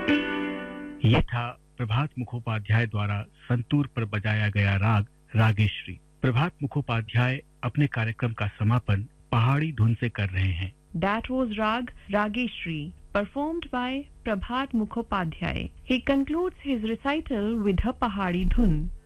ये था प्रभात मुखोपाध्याय द्वारा संतूर पर बजाया गया राग रागेश्वरी। प्रभात मुखोपाध्याय अपने कार्यक्रम का समापन पहाड़ी धुन से कर रहे हैं। That was Rag Rageshri, performed by Prabhat Mukhopadhyay. He concludes his recital with a Pahari Dhun.